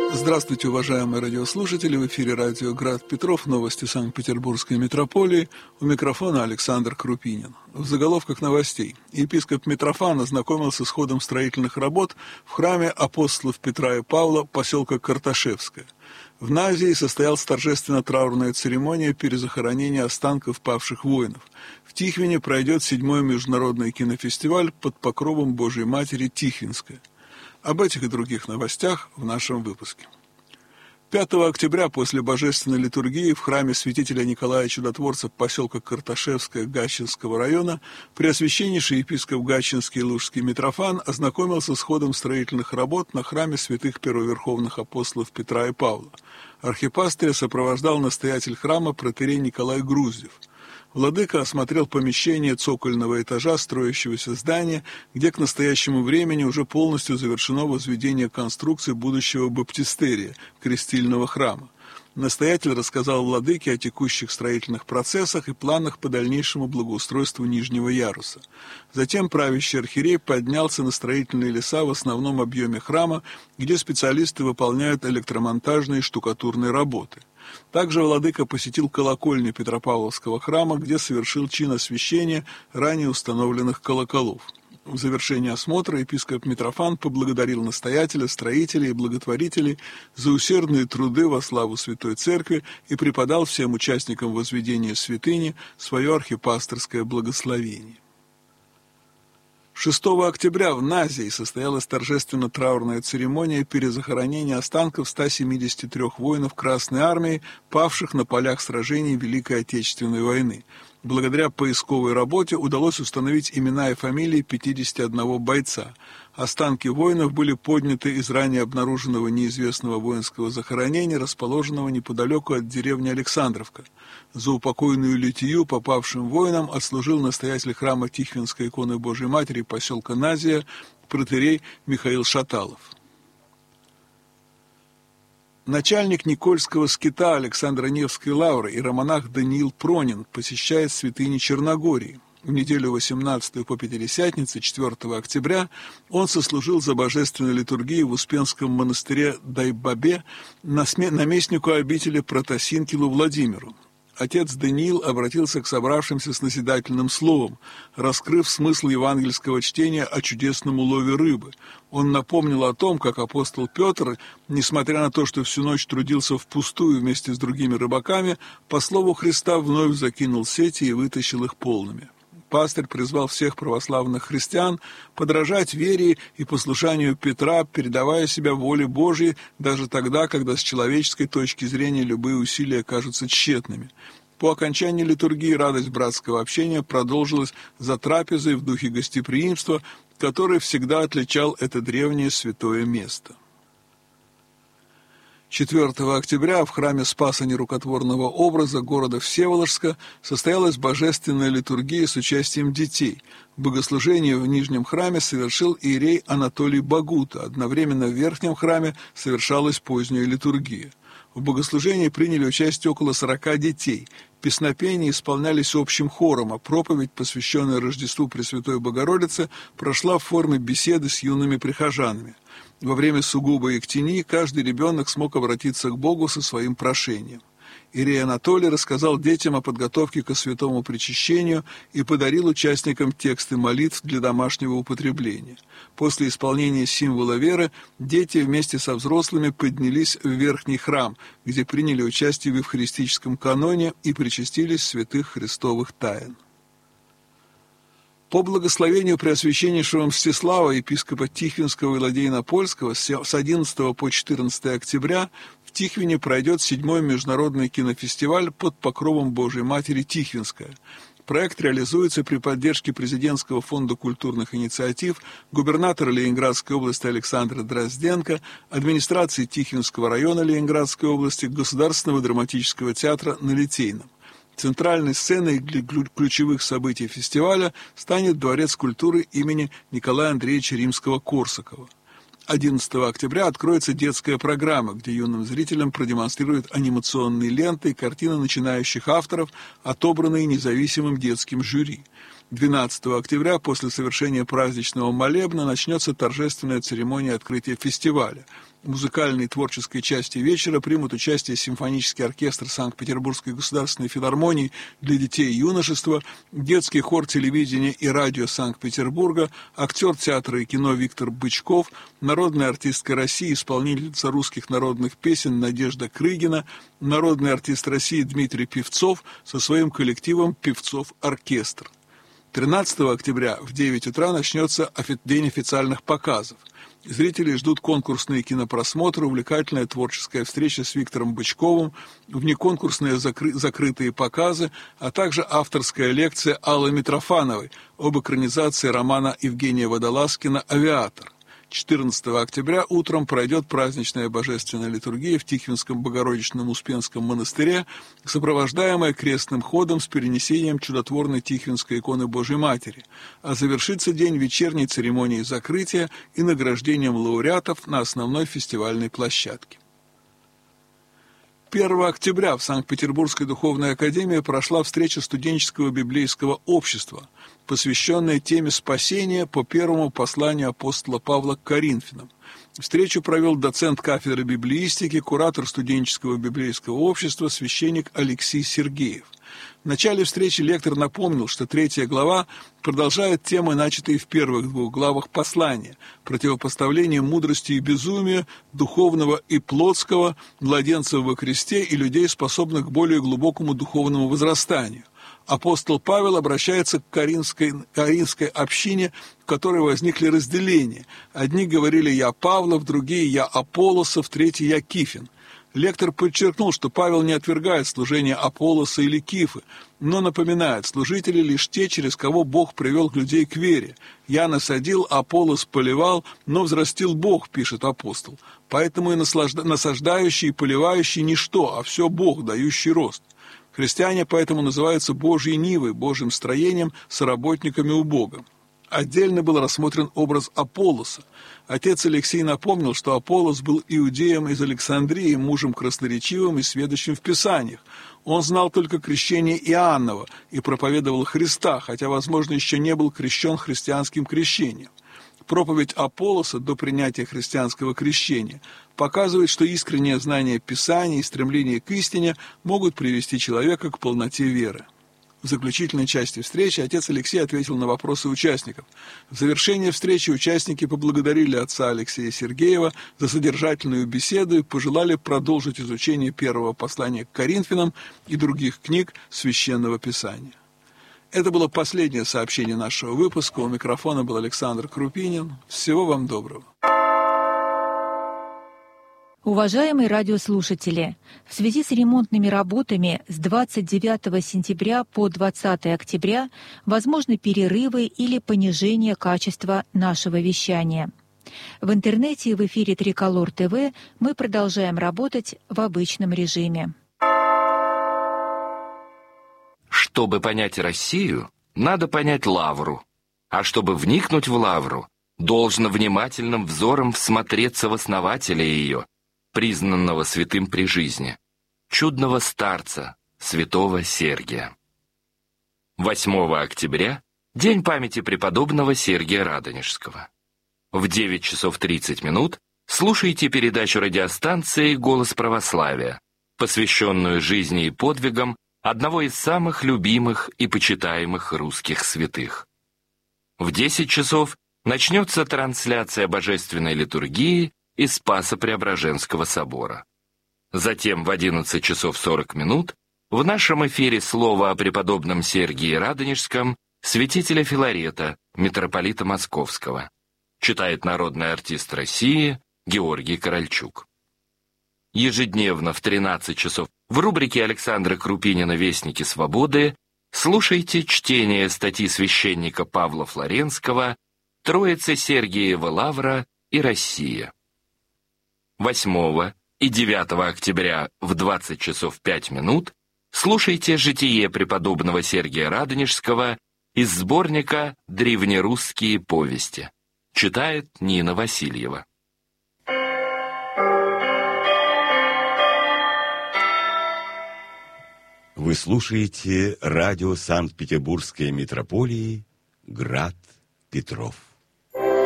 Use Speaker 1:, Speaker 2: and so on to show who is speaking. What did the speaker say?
Speaker 1: Здравствуйте, уважаемые радиослушатели! В эфире радио «Град Петров», новости Санкт-Петербургской метрополии. У микрофона Александр Крупинин. В заголовках новостей. Епископ Митрофан ознакомился с ходом строительных работ в храме апостолов Петра и Павла поселка Карташевское. В Назии состоялась торжественно-траурная церемония перезахоронения останков павших воинов. В Тихвине пройдет 7-й международный кинофестиваль под покровом Божьей Матери «Тихвинская». Об этих и других новостях в нашем выпуске. 5 октября после божественной литургии в храме святителя Николая Чудотворца поселка Карташевское Гатчинского района преосвященнейший епископ Гатчинский и Лужский Митрофан ознакомился с ходом строительных работ на храме святых первоверховных апостолов Петра и Павла. Архипастыря сопровождал настоятель храма протоиерей Николай Груздев. Владыка осмотрел помещение цокольного этажа строящегося здания, где к настоящему времени уже полностью завершено возведение конструкции будущего баптистерия, крестильного храма. Настоятель рассказал владыке о текущих строительных процессах и планах по дальнейшему благоустройству нижнего яруса. Затем правящий архиерей поднялся на строительные леса в основном объеме храма, где специалисты выполняют электромонтажные и штукатурные работы. Также владыка посетил колокольню Петропавловского храма, где совершил чин освящения ранее установленных колоколов. В завершении осмотра епископ Митрофан поблагодарил настоятеля, строителей и благотворителей за усердные труды во славу Святой Церкви и преподал всем участникам возведения святыни свое архипасторское благословение. 6 октября в Назии состоялась торжественно-траурная церемония перезахоронения останков 173 воинов Красной Армии, павших на полях сражений Великой Отечественной войны. Благодаря поисковой работе удалось установить имена и фамилии 51 бойца. Останки воинов были подняты из ранее обнаруженного неизвестного воинского захоронения, расположенного неподалеку от деревни Александровка. За упокойную литию попавшим воинам отслужил настоятель храма Тихвинской иконы Божьей Матери поселка Назия протоиерей Михаил Шаталов. Начальник Никольского скита Александра Невской лавры иеромонах Даниил Пронин посещает святыни Черногории. В неделю 18 по Пятидесятнице, 4 октября, он сослужил за божественной литургией в Успенском монастыре Дайбабе наместнику обители Протасинкилу Владимиру. Отец Даниил обратился к собравшимся с назидательным словом, раскрыв смысл евангельского чтения о чудесном улове рыбы. Он напомнил о том, как апостол Петр, несмотря на то, что всю ночь трудился впустую вместе с другими рыбаками, по слову Христа вновь закинул сети и вытащил их полными. Пастырь призвал всех православных христиан подражать вере и послушанию Петра, передавая себя воле Божьей даже тогда, когда с человеческой точки зрения любые усилия кажутся тщетными. По окончании литургии радость братского общения продолжилась за трапезой в духе гостеприимства, который всегда отличал это древнее святое место. 4 октября в храме Спаса Нерукотворного образа города Всеволожска состоялась божественная литургия с участием детей. Богослужение в Нижнем храме совершил иерей Анатолий Багута, одновременно в Верхнем храме совершалась поздняя литургия. В богослужении приняли участие около 40 детей. Песнопения исполнялись общим хором, а проповедь, посвященная Рождеству Пресвятой Богородицы, прошла в форме беседы с юными прихожанами. Во время сугубой эктинии каждый ребенок смог обратиться к Богу со своим прошением. Иерей Анатолий рассказал детям о подготовке ко святому причащению и подарил участникам тексты молитв для домашнего употребления. После исполнения символа веры дети вместе со взрослыми поднялись в Верхний храм, где приняли участие в евхаристическом каноне и причастились святых христовых тайн. По благословению Преосвященнейшего Мстислава, епископа Тихвинского и Ладейно-Польского, с 11 по 14 октября в Тихвине пройдет 7-й международный кинофестиваль под покровом Божьей Матери «Тихвинская». Проект реализуется при поддержке Президентского фонда культурных инициатив, губернатора Ленинградской области Александра Дрозденко, администрации Тихвинского района Ленинградской области, Государственного драматического театра на Литейном. Центральной сценой для ключевых событий фестиваля станет Дворец культуры имени Николая Андреевича Римского-Корсакова. 11 октября откроется детская программа, где юным зрителям продемонстрируют анимационные ленты и картины начинающих авторов, отобранные независимым детским жюри. 12 октября после совершения праздничного молебна начнется торжественная церемония открытия фестиваля. В музыкальной и творческой части вечера примут участие симфонический оркестр Санкт-Петербургской государственной филармонии для детей и юношества, детский хор телевидения и радио Санкт-Петербурга, актер театра и кино Виктор Бычков, народная артистка России, исполнительница русских народных песен Надежда Крыгина, народный артист России Дмитрий Певцов со своим коллективом «Певцов-оркестр». 13 октября в 9 утра начнется день официальных показов. Зрители ждут конкурсные кинопросмотры, увлекательная творческая встреча с Виктором Бычковым, внеконкурсные закрытые показы, а также авторская лекция Аллы Митрофановой об экранизации романа Евгения Водолазкина «Авиатор». 14 октября утром пройдет праздничная божественная литургия в Тихвинском Богородичном Успенском монастыре, сопровождаемая крестным ходом с перенесением чудотворной Тихвинской иконы Божьей Матери, а завершится день вечерней церемонией закрытия и награждением лауреатов на основной фестивальной площадке. 1 октября в Санкт-Петербургской духовной академии прошла встреча студенческого библейского общества, посвященная теме спасения по первому посланию апостола Павла к Коринфянам. Встречу провел доцент кафедры библеистики, куратор студенческого библейского общества, священник Алексей Сергеев. В начале встречи лектор напомнил, что 3 глава продолжает темы, начатые в первых 2 главах послания, противопоставление мудрости и безумия, духовного и плотского, младенцев во Христе и людей, способных к более глубокому духовному возрастанию. Апостол Павел обращается к коринфской общине, в которой возникли разделения. Одни говорили «я Павлов», другие «я Аполлосов», третий «я Кифин». Лектор подчеркнул, что Павел не отвергает служение Аполлоса или Кифы, но напоминает, служители лишь те, через кого Бог привел людей к вере. «Я насадил, Аполлос поливал, но взрастил Бог», пишет апостол. Поэтому и насаждающий и поливающий ничто, а все Бог, дающий рост. Христиане поэтому называются Божьей Нивой, Божьим строением, соработниками у Бога. Отдельно был рассмотрен образ Аполлоса. Отец Алексей напомнил, что Аполлос был иудеем из Александрии, мужем красноречивым и сведущим в Писаниях. Он знал только крещение Иоаннова и проповедовал Христа, хотя, возможно, еще не был крещен христианским крещением. Проповедь Аполлоса до принятия христианского крещения показывает, что искреннее знание Писания и стремление к истине могут привести человека к полноте веры. В заключительной части встречи отец Алексей ответил на вопросы участников. В завершение встречи участники поблагодарили отца Алексея Сергеева за содержательную беседу и пожелали продолжить изучение первого послания к Коринфянам и других книг Священного Писания. Это было последнее сообщение нашего выпуска. У микрофона был Александр Крупинин. Всего вам доброго.
Speaker 2: Уважаемые радиослушатели, в связи с ремонтными работами с 29 сентября по 20 октября возможны перерывы или понижение качества нашего вещания. В интернете и в эфире Триколор ТВ мы продолжаем работать в обычном режиме.
Speaker 3: Чтобы понять Россию, надо понять Лавру. А чтобы вникнуть в Лавру, должно внимательным взором всмотреться в основателя ее, признанного святым при жизни, чудного старца, святого Сергия. 8 октября – день памяти преподобного Сергия Радонежского. В 9 часов 30 минут слушайте передачу радиостанции «Голос православия», посвященную жизни и подвигам одного из самых любимых и почитаемых русских святых. В 10 часов начнется трансляция божественной литургии из Спасо-Преображенского собора. Затем в 11 часов 40 минут в нашем эфире слово о преподобном Сергии Радонежском святителя Филарета, митрополита Московского. Читает народный артист России Георгий Корольчук. Ежедневно в 13 часов в рубрике Александра Крупинина «Вестники свободы» слушайте чтение статьи священника Павла Флоренского «Троица Сергиева Лавра и Россия». 8 и 9 октября в 20 часов 5 минут слушайте житие преподобного Сергия Радонежского из сборника «Древнерусские повести». Читает Нина Васильева.
Speaker 4: Вы слушаете радио Санкт-Петербургской митрополии «Град Петров».